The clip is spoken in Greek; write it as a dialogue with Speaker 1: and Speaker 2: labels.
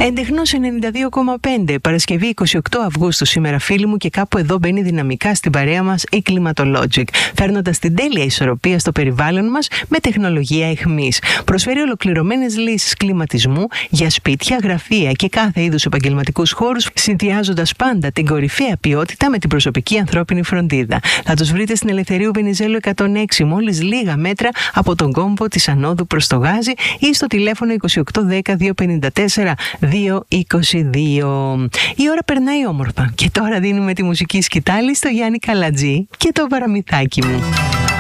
Speaker 1: Εντεχνός 92,5, Παρασκευή 28 Αυγούστου σήμερα, φίλοι μου, και κάπου εδώ μπαίνει δυναμικά στην παρέα μας η Climatologic, φέρνοντας την τέλεια ισορροπία στο περιβάλλον μας με τεχνολογία αιχμής. Προσφέρει ολοκληρωμένες λύσεις κλιματισμού για σπίτια, γραφεία και κάθε είδους επαγγελματικούς χώρους, συνδυάζοντας πάντα την κορυφαία ποιότητα με την προσωπική ανθρώπινη φροντίδα. Θα τους βρείτε στην Ελευθερίου Βενιζέλου 106, μόλις λίγα μέτρα από τον κόμπο της ανόδου προς το Γάζι, ή στο τηλέφωνο 2810 254 222. Η ώρα περνάει όμορφα και τώρα δίνουμε τη μουσική σκητάλη στο Γιάννη Καλατζή και το παραμυθάκι μου.